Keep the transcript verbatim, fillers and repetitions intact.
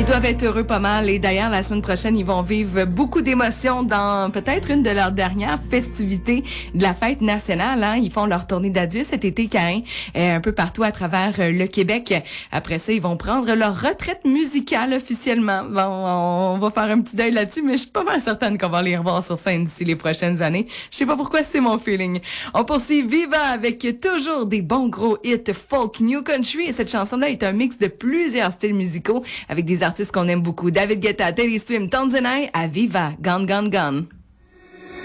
Ils doivent être heureux pas mal et d'ailleurs la semaine prochaine ils vont vivre beaucoup d'émotions dans peut-être une de leurs dernières festivités de la fête nationale. Hein. Ils font leur tournée d'adieu cet été, Caïn, un peu partout à travers le Québec. Après ça, ils vont prendre leur retraite musicale officiellement. Bon, on va faire un petit deuil là-dessus, mais je suis pas mal certaine qu'on va les revoir sur scène d'ici les prochaines années. Je sais pas pourquoi, c'est mon feeling. On poursuit Viva avec toujours des bons gros hits folk new country et cette chanson-là est un mix de plusieurs styles musicaux avec des artistes qu'on aime beaucoup. David Guetta, Teddy Swim, Tanzanite, à Viva, Gone Gone Gone.